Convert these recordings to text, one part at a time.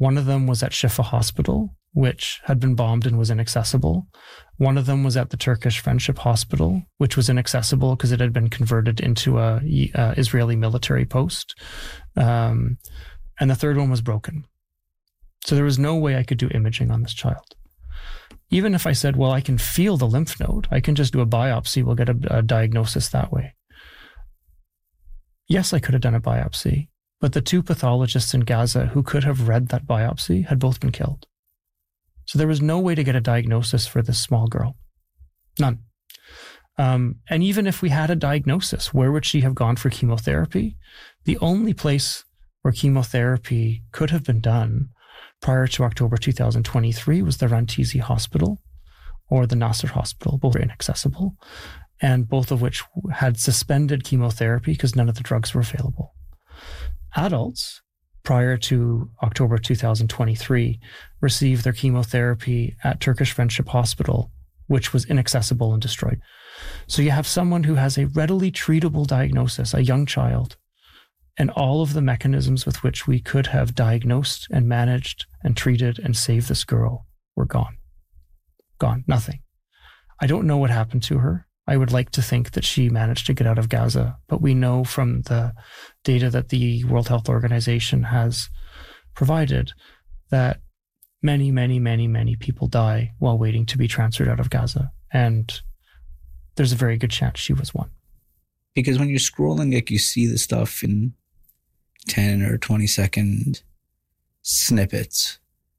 One of them was at Shifa Hospital, which had been bombed and was inaccessible. One of them was at the Turkish Friendship Hospital, which was inaccessible because it had been converted into a Israeli military post. And the third one was broken. So there was no way I could do imaging on this child. Even if I said, well, I can feel the lymph node, I can just do a biopsy, we'll get a diagnosis that way. Yes, I could have done a biopsy, but the two pathologists in Gaza who could have read that biopsy had both been killed. So there was no way to get a diagnosis for this small girl. None. And even if we had a diagnosis, where would she have gone for chemotherapy? The only place where chemotherapy could have been done prior to October 2023 was the Rantizi Hospital or the Nasser Hospital. Both were inaccessible, and both of which had suspended chemotherapy because none of the drugs were available. Adults, prior to October 2023, received their chemotherapy at Turkish Friendship Hospital, which was inaccessible and destroyed. So you have someone who has a readily treatable diagnosis, a young child, and all of the mechanisms with which we could have diagnosed and managed and treated and saved this girl were gone. Gone. Nothing. I don't know what happened to her. I would like to think that she managed to get out of Gaza, but we know from the data that the World Health Organization has provided that many, many, many, many people die while waiting to be transferred out of Gaza. And there's a very good chance she was one. Because when you're scrolling, like, you see the stuff in 10 or 20-second snippets.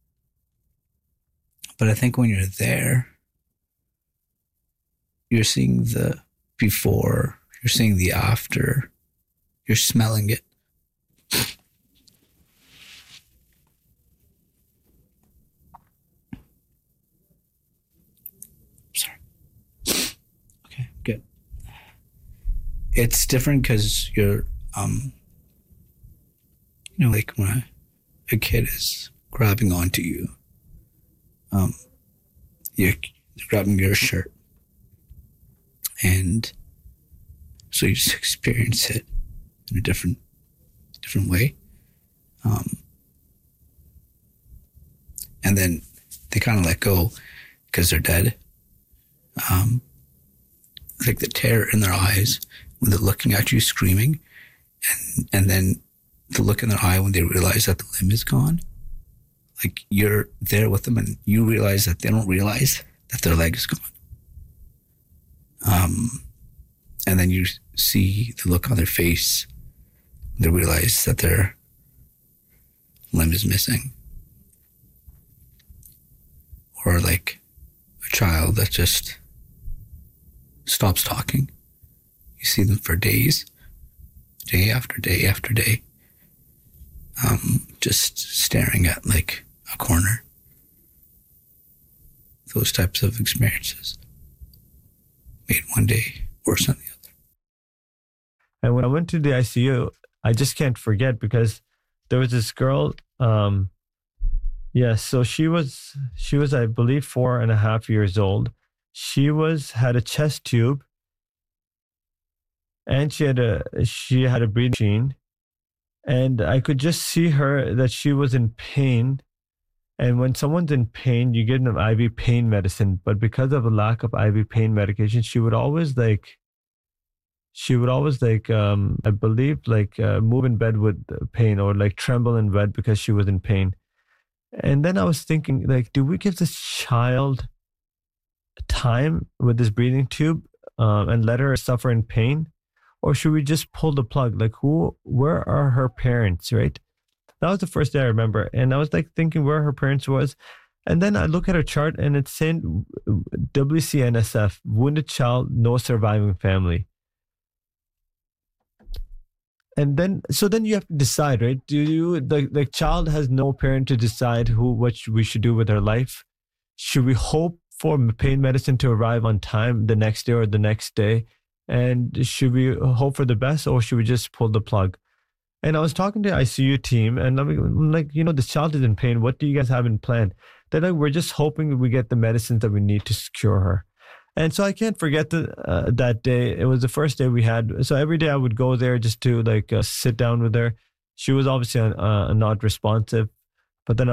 But I think when you're there, you're seeing the before, you're seeing the after, you're smelling it. Sorry. Okay, good. It's different because you're, like when a kid is grabbing onto you, you're grabbing your shirt. And so you just experience it in a different way. And then they kind of let go because they're dead. Like the terror in their eyes when they're looking at you screaming, and then the look in their eye when they realize that the limb is gone. Like you're there with them and you realize that they don't realize that their leg is gone. And then you see the look on their face. They realize that their limb is missing. Or like a child that just stops talking. You see them for days, day after day after day, just staring at like a corner. Those types of experiences made one day worse than the other. And when I went to the ICU, I just can't forget because there was this girl. So she was, I believe, 4.5 years old. She had a chest tube, and she had a breathing machine, and I could just see her that she was in pain. And when someone's in pain, you get an IV pain medicine. But because of a lack of IV pain medication, she would always I believe, move in bed with pain or like tremble in bed because she was in pain. And then I was thinking, like, do we give this child time with this breathing tube and let her suffer in pain? Or should we just pull the plug? Like, where are her parents, right? That was the first day I remember. And I was like thinking where her parents was. And then I look at her chart and it's saying WCNSF, wounded child, no surviving family. And then you have to decide, right? The child has no parent to decide what we should do with her life. Should we hope for pain medicine to arrive on time the next day or the next day? And should we hope for the best, or should we just pull the plug? And I was talking to the ICU team and I'm like, this child is in pain. What do you guys have in plan? They're like, we're just hoping we get the medicines that we need to cure her. And so I can't forget that day. It was the first day we had. So every day I would go there just to sit down with her. She was obviously not responsive, but then